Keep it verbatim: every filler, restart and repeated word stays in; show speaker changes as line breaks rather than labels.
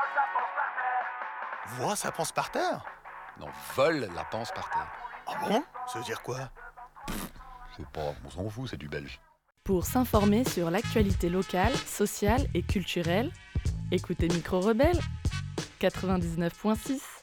Voix, ça pense par terre?
Non, vole la panse par terre.
Ah bon? Ça veut dire quoi?
Je sais pas, on s'en fout, c'est du belge.
Pour s'informer sur l'actualité locale, sociale et culturelle, écoutez Micro Rebelle quatre-vingt-dix-neuf point six.